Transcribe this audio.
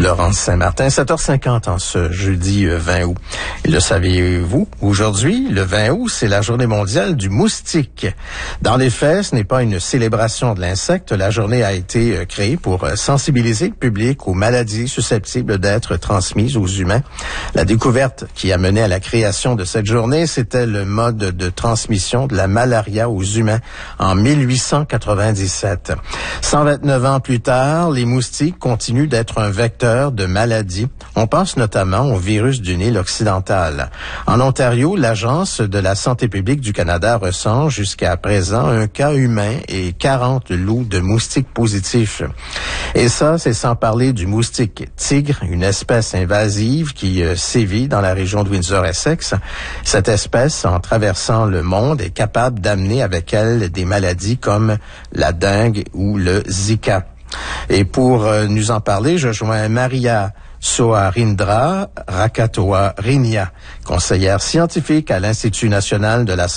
Laurence Saint-Martin, 7h50 en ce jeudi 20 août. Et le saviez-vous? Aujourd'hui, le 20 août, c'est la journée mondiale du moustique. Dans les faits, ce n'est pas une célébration de l'insecte. La journée a été créée pour sensibiliser le public aux maladies susceptibles d'être transmises aux humains. La découverte qui a mené à la création de cette journée, c'était le mode de transmission de la malaria aux humains en 1897. 129 ans plus tard, les moustiques continuent d'être un vecteur de maladies. On pense notamment au virus du Nil occidental. En Ontario, l'Agence de la santé publique du Canada recense jusqu'à présent un cas humain et 40 loups de moustiques positifs. Et ça, c'est sans parler du moustique tigre, une espèce invasive qui sévit dans la région de Windsor-Essex. Cette espèce, en traversant le monde, est capable d'amener avec elle des maladies comme la dengue ou le Zika. Et pour nous en parler, je joins Maria Soarindra Rakatoa-Rinia, conseillère scientifique à l'Institut national de la